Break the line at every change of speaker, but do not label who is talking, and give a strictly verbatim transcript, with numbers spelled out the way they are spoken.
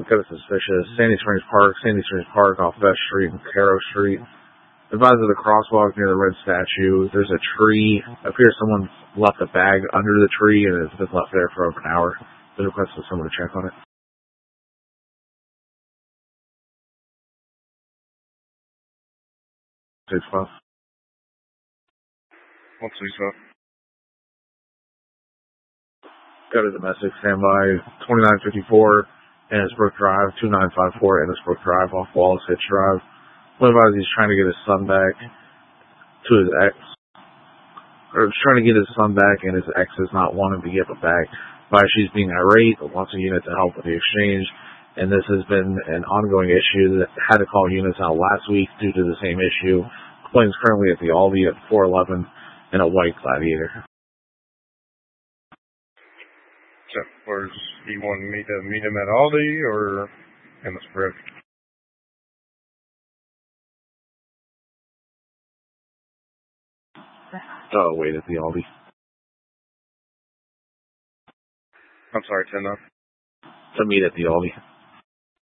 kind of suspicious. Sandy Springs Park, Sandy Springs Park off Best Street and Caro Street. Advised of the crosswalk near the red statue. There's a tree. It appears someone left a bag under the tree and it's been left there for over an hour. They requested someone to check on it. Six five.
One six five.
Got a domestic standby. Twenty-nine fifty-four Ennisbrook Drive. Two nine five four Ennisbrook Drive off Wallace Hitch Drive. One advised he's trying to get his son back to his ex. Or trying to get his son back, and his ex is not wanting to give him back. Why she's being irate, wants a unit to help with the exchange, and this has been an ongoing issue that had to call units out last week due to the same issue. Plane's currently at the Aldi at four eleven in a white Gladiator.
So, where's you want me to meet him at Aldi or in the spread?
Oh, wait at the Aldi.
I'm sorry, ten nine.
To meet at the Aldi.